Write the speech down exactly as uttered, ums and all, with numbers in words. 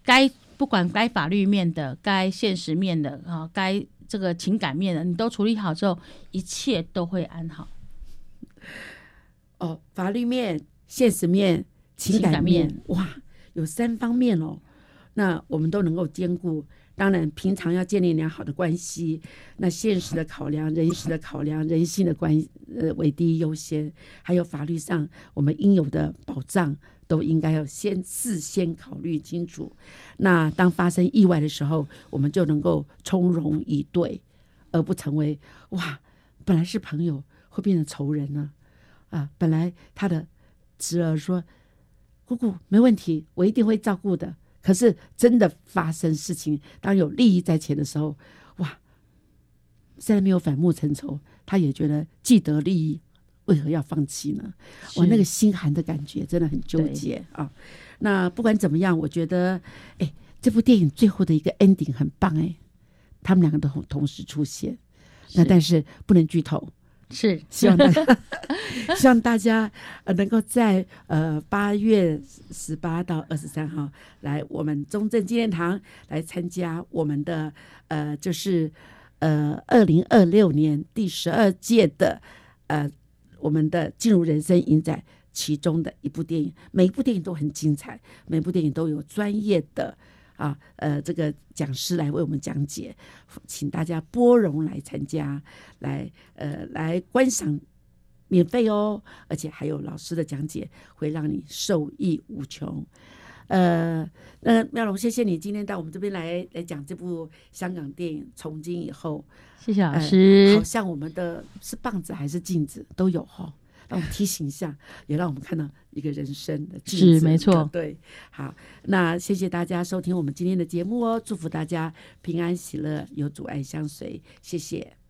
该不管该法律面的、该现实面的啊、该这个情感面的，你都处理好之后，一切都会安好。 哦，法律面、现实面、情感面， 情感面哇，有三方面哦。那我们都能够兼顾。当然，平常要建立良好的关系，那现实的考量、人事的考量、人性的关呃为第一优先，还有法律上我们应有的保障，都应该要先事先考虑清楚。那当发生意外的时候，我们就能够从容以对，而不成为哇，本来是朋友会变成仇人呢？啊，本来他的侄儿说：“姑姑没问题，我一定会照顾的。”可是真的发生事情，当有利益在前的时候，哇，虽然没有反目成仇，他也觉得既得利益，为何要放弃呢？哇，那个心寒的感觉真的很纠结啊。那不管怎么样，我觉得，哎，这部电影最后的一个 ending 很棒哎，他们两个都同时出现，那但是不能剧透。 是希望大家希望大家呃能够在呃八月十八到二十三号来我们中正纪念堂来参加我们的呃就是呃二零二六年第十二届的呃我们的进入人生影展其中的一部电影。每一部电影都很精彩，每部电影都有专业的啊，呃，这个讲师来为我们讲解，请大家拨冗来参加，来呃来观赏，免费哦，而且还有老师的讲解，会让你受益无穷。呃，那妙容，谢谢你今天到我们这边来来讲这部香港电影《从今以后》。 谢谢老师。 呃、好像我们的是棒子还是镜子都有哈、哦。让我们提醒一下，也让我们看到一个人生的镜子。 是没错， 对，好，那谢谢大家收听我们今天的节目哦，祝福大家平安喜乐，有主爱相随，谢谢。